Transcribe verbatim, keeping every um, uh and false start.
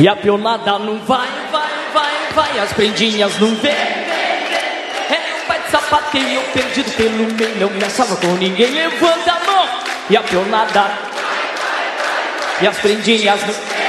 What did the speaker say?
E a pionada não vai, vai, vai, vai. As prendinhas não vem. É um pai de sapateio perdido pelo meio. Não me achava com ninguém. Levanta a mão. E a pionada. E as prendinhas não